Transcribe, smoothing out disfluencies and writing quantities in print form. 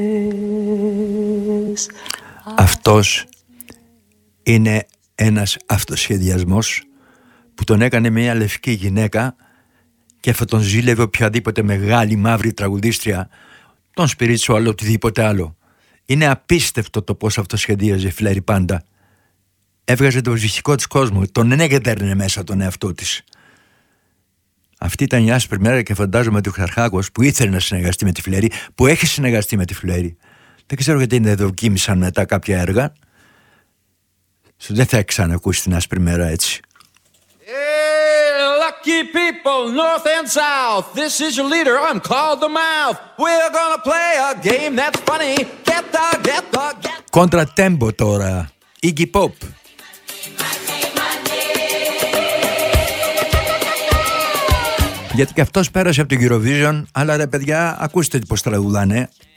Αυτός είναι ένας αυτοσχεδιασμός που τον έκανε μια λευκή γυναίκα και αυτό τον ζήλευε οποιαδήποτε μεγάλη μαύρη τραγουδίστρια, τον spiritual, οτιδήποτε άλλο. Είναι απίστευτο το πώς αυτοσχεδίαζε η Φλέρι πάντα. Έβγαζε το ψυχικό της κόσμο, τον έγκαιτέρνε μέσα τον εαυτό της. Αυτή ήταν η άσπρη μέρα και φαντάζομαι ότι ο Χαρχάκος που ήθελε να συνεργαστεί με τη Φλέρι, που έχει συνεργαστεί με τη Φλέρι, δεν ξέρω γιατί δεν δοκίμησαν μετά κάποια έργα. Δεν θα ξανακούσει την άσπρη μέρα έτσι. Lucky people, north and south. This is your leader, I'm called the mouth. We're gonna play a game that's funny. Get the. Contratempo τώρα. Iggy Pop. Γιατί και αυτός πέρασε από την Eurovision, αλλά ρε παιδιά, ακούστε πως τραγουδάνε.